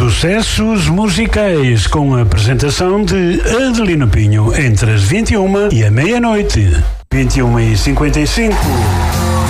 Sucessos musicais com a apresentação de Adelino Pinho entre as 21 e a meia-noite. 21h55.